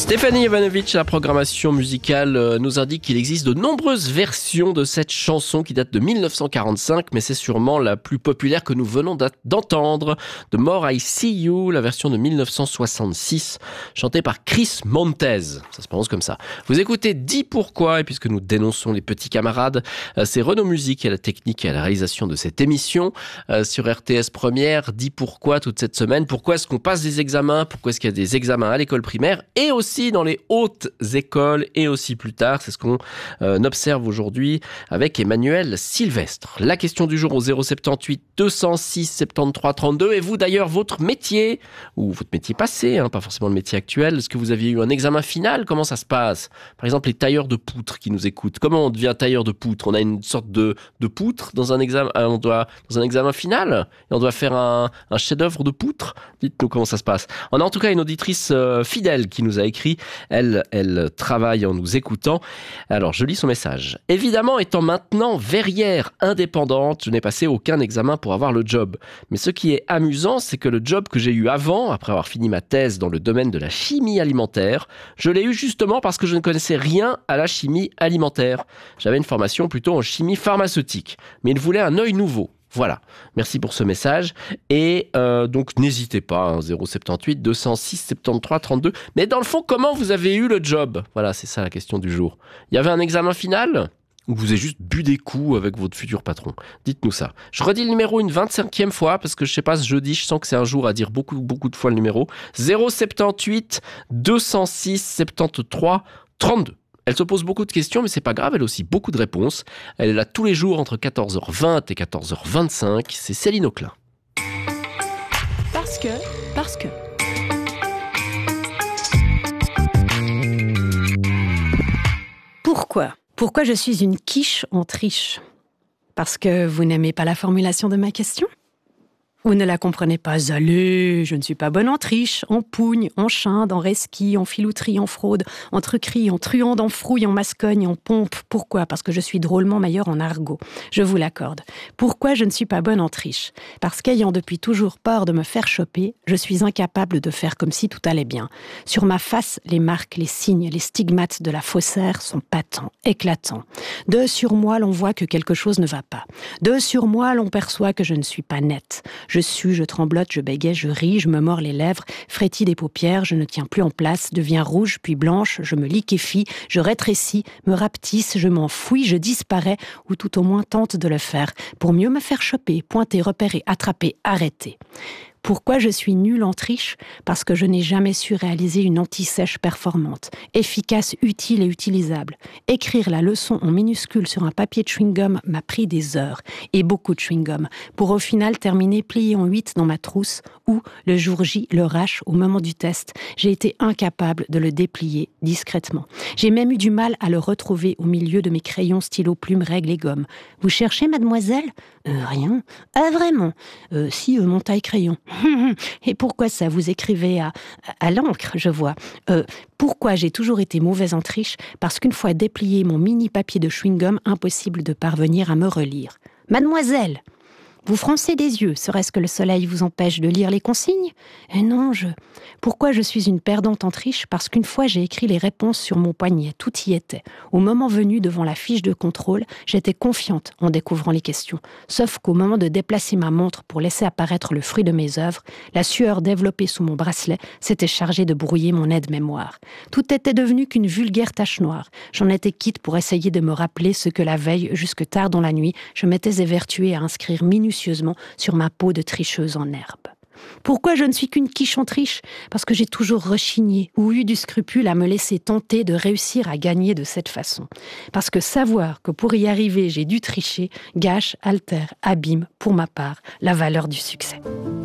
Stéphanie Ivanovic, la programmation musicale, nous indique qu'il existe de nombreuses versions de cette chanson qui date de 1945, mais c'est sûrement la plus populaire que nous venons d'entendre. The More I See You, la version de 1966, chantée par Chris Montez. Ça se prononce comme ça. Vous écoutez Dis pourquoi, et puisque nous dénonçons les petits camarades, c'est Renaud Musique à la technique et à la réalisation de cette émission sur RTS Première. Dis pourquoi toute cette semaine. Pourquoi est-ce qu'on passe des examens? Pourquoi est-ce qu'il y a des examens à l'école primaire et aussi dans les hautes écoles et aussi plus tard? C'est ce qu'on observe aujourd'hui avec Emmanuel Sylvestre. La question du jour au 078 206 73 32. Et vous d'ailleurs, votre métier, ou votre métier passé, pas forcément le métier actuel, est-ce que vous aviez eu un examen final? Comment ça se passe? Par exemple, les tailleurs de poutres qui nous écoutent. Comment on devient tailleur de poutres? On a une sorte de poutre dans un examen, dans un examen final et on doit faire un chef-d'œuvre de poutre. Dites-nous comment ça se passe. On a en tout cas une auditrice fidèle qui nous a écrit. Elle travaille en nous écoutant. Alors, je lis son message. Évidemment, étant maintenant verrière indépendante, je n'ai passé aucun examen pour avoir le job. Mais ce qui est amusant, c'est que le job que j'ai eu avant, après avoir fini ma thèse dans le domaine de la chimie alimentaire, je l'ai eu justement parce que je ne connaissais rien à la chimie alimentaire. J'avais une formation plutôt en chimie pharmaceutique. Mais il voulait un œil nouveau. Voilà, merci pour ce message et donc n'hésitez pas, 078 206 73 32. Mais dans le fond, comment vous avez eu le job? Voilà, c'est ça la question du jour. Il y avait un examen final ou vous avez juste bu des coups avec votre futur patron? Dites-nous ça. Je redis le numéro une 25e fois parce que je sais pas, ce jeudi, je sens que c'est un jour à dire beaucoup de fois le numéro. 078 206 73 32. Elle se pose beaucoup de questions, mais c'est pas grave, elle a aussi beaucoup de réponses. Elle est là tous les jours entre 14h20 et 14h25. C'est Céline Auclin. Parce que. Pourquoi je suis une quiche en triche? Parce que vous n'aimez pas la formulation de ma question? Vous ne la comprenez pas? Allez, je ne suis pas bonne en triche, en pougne, en chinde, en resquille, en filouterie, en fraude, en truquerie, en truande, en frouille, en mascogne, en pompe. Pourquoi? Parce que je suis drôlement meilleure en argot. Je vous l'accorde. Pourquoi je ne suis pas bonne en triche? Parce qu'ayant depuis toujours peur de me faire choper, je suis incapable de faire comme si tout allait bien. Sur ma face, les marques, les signes, les stigmates de la faussaire sont patents, éclatants. De sur moi, l'on voit que quelque chose ne va pas. De sur moi, l'on perçoit que je ne suis pas nette. Je sue, je tremblote, je bégaye, je ris, je me mords les lèvres, frétille des paupières, je ne tiens plus en place, deviens rouge puis blanche, je me liquéfie, je rétrécis, me rapetisse, je m'enfouis, je disparais, ou tout au moins tente de le faire, pour mieux me faire choper, pointer, repérer, attraper, arrêter. Pourquoi je suis nulle en triche? Parce que je n'ai jamais su réaliser une anti-sèche performante, efficace, utile et utilisable. Écrire la leçon en minuscules sur un papier de chewing-gum m'a pris des heures, et beaucoup de chewing-gum, pour au final terminer plié en 8 dans ma trousse, où, le jour J, le rash, au moment du test, j'ai été incapable de le déplier discrètement. J'ai même eu du mal à le retrouver au milieu de mes crayons, stylos, plumes, règles et gommes. Vous cherchez, mademoiselle? Rien. Ah, vraiment? Si, mon taille-crayon. Et pourquoi ça? Vous écrivez à l'encre, je vois. Pourquoi j'ai toujours été mauvaise en triche? Parce qu'une fois déplié mon mini papier de chewing-gum, impossible de parvenir à me relire. Mademoiselle, vous froncez des yeux, serait-ce que le soleil vous empêche de lire les consignes? Eh non, Pourquoi je suis une perdante en triche? Parce qu'une fois j'ai écrit les réponses sur mon poignet, tout y était. Au moment venu devant la fiche de contrôle, j'étais confiante en découvrant les questions. Sauf qu'au moment de déplacer ma montre pour laisser apparaître le fruit de mes œuvres, la sueur développée sous mon bracelet s'était chargée de brouiller mon aide-mémoire. Tout était devenu qu'une vulgaire tache noire. J'en étais quitte pour essayer de me rappeler ce que la veille, jusque tard dans la nuit, je m'étais évertuée à inscrire minutieusement sur ma peau de tricheuse en herbe. Pourquoi je ne suis qu'une quiche en triche? Parce que j'ai toujours rechigné ou eu du scrupule à me laisser tenter de réussir à gagner de cette façon. Parce que savoir que pour y arriver j'ai dû tricher gâche, altère, abîme, pour ma part, la valeur du succès.